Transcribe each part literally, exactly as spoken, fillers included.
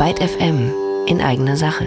Byte F M in eigener Sache.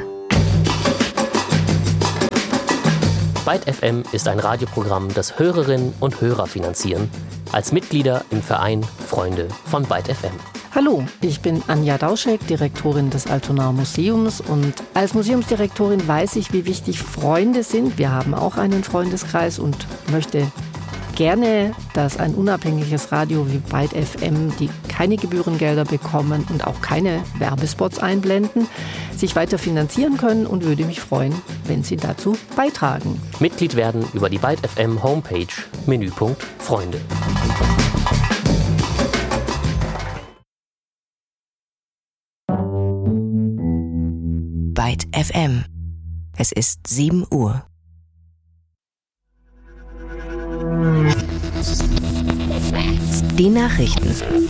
Byte F M ist ein Radioprogramm, das Hörerinnen und Hörer finanzieren, als Mitglieder im Verein Freunde von Byte F M. Hallo, ich bin Anja Dauschek, Direktorin des Altonaer Museums, und als Museumsdirektorin weiß ich, wie wichtig Freunde sind. Wir haben auch einen Freundeskreis und möchte gerne, dass ein unabhängiges Radio wie Byte F M, die keine Gebührengelder bekommen und auch keine Werbespots einblenden, sich weiter finanzieren können und würde mich freuen, wenn Sie dazu beitragen. Mitglied werden über die Byte F M Homepage, Menüpunkt Freunde. Byte F M. Es ist sieben Uhr. Die Nachrichten.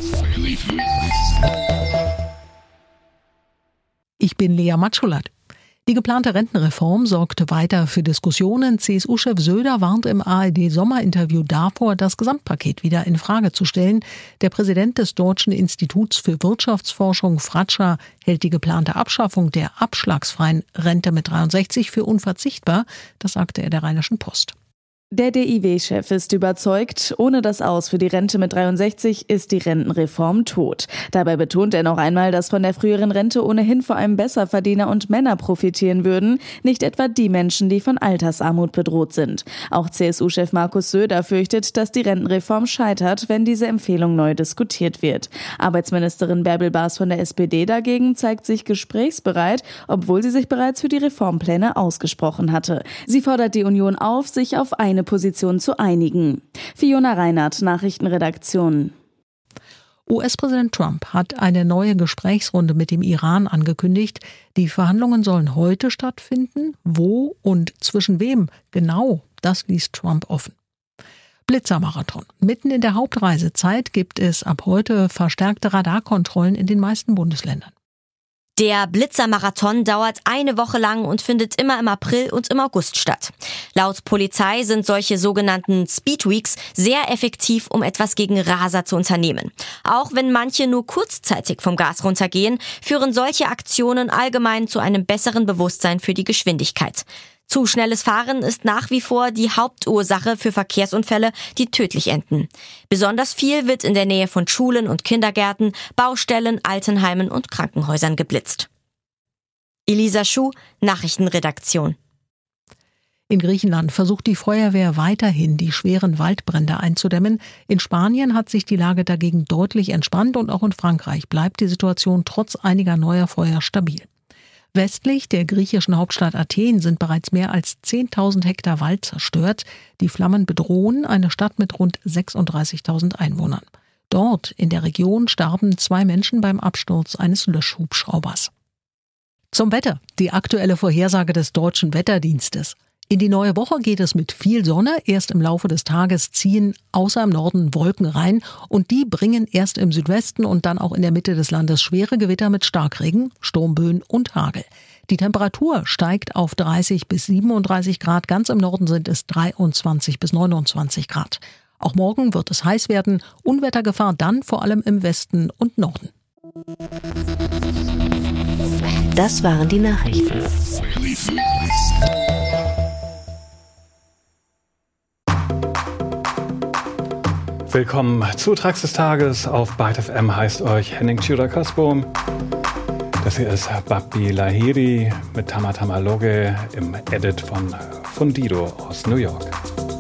Ich bin Lea Matschulat. Die geplante Rentenreform sorgte weiter für Diskussionen. C S U-Chef Söder warnt im A R D-Sommerinterview davor, das Gesamtpaket wieder in Frage zu stellen. Der Präsident des Deutschen Instituts für Wirtschaftsforschung, Fratscher, hält die geplante Abschaffung der abschlagsfreien Rente mit dreiundsechzig für unverzichtbar. Das sagte er der Rheinischen Post. Der D I W-Chef ist überzeugt, ohne das Aus für die Rente mit dreiundsechzig ist die Rentenreform tot. Dabei betont er noch einmal, dass von der früheren Rente ohnehin vor allem Besserverdiener und Männer profitieren würden, nicht etwa die Menschen, die von Altersarmut bedroht sind. Auch C S U-Chef Markus Söder fürchtet, dass die Rentenreform scheitert, wenn diese Empfehlung neu diskutiert wird. Arbeitsministerin Bärbel Baas von der S P D dagegen zeigt sich gesprächsbereit, obwohl sie sich bereits für die Reformpläne ausgesprochen hatte. Sie fordert die Union auf, sich auf eine Position zu einigen. Fiona Reinhardt, Nachrichtenredaktion. U S-Präsident Trump hat eine neue Gesprächsrunde mit dem Iran angekündigt. Die Verhandlungen sollen heute stattfinden. Wo und zwischen wem genau, das ließ Trump offen. Blitzermarathon. Mitten in der Hauptreisezeit gibt es ab heute verstärkte Radarkontrollen in den meisten Bundesländern. Der Blitzermarathon dauert eine Woche lang und findet immer im April und im August statt. Laut Polizei sind solche sogenannten Speedweeks sehr effektiv, um etwas gegen Raser zu unternehmen. Auch wenn manche nur kurzzeitig vom Gas runtergehen, führen solche Aktionen allgemein zu einem besseren Bewusstsein für die Geschwindigkeit. Zu schnelles Fahren ist nach wie vor die Hauptursache für Verkehrsunfälle, die tödlich enden. Besonders viel wird in der Nähe von Schulen und Kindergärten, Baustellen, Altenheimen und Krankenhäusern geblitzt. Elisa Schuh, Nachrichtenredaktion. In Griechenland versucht die Feuerwehr weiterhin, die schweren Waldbrände einzudämmen. In Spanien hat sich die Lage dagegen deutlich entspannt und auch in Frankreich bleibt die Situation trotz einiger neuer Feuer stabil. Westlich der griechischen Hauptstadt Athen sind bereits mehr als zehntausend Hektar Wald zerstört. Die Flammen bedrohen eine Stadt mit rund sechsunddreißigtausend Einwohnern. Dort in der Region starben zwei Menschen beim Absturz eines Löschhubschraubers. Zum Wetter, die aktuelle Vorhersage des Deutschen Wetterdienstes. In die neue Woche geht es mit viel Sonne. Erst im Laufe des Tages ziehen außer im Norden Wolken rein und die bringen erst im Südwesten und dann auch in der Mitte des Landes schwere Gewitter mit Starkregen, Sturmböen und Hagel. Die Temperatur steigt auf dreißig bis siebenunddreißig Grad. Ganz im Norden sind es dreiundzwanzig bis neunundzwanzig Grad. Auch morgen wird es heiß werden. Unwettergefahr dann vor allem im Westen und Norden. Das waren die Nachrichten. Willkommen zu Trax des Tages. Auf Byte F M heißt euch Henning Tschira-Kasbohm. Das hier ist Babi Lahiri mit Tama Tama Loge im Edit von Fundido aus New York.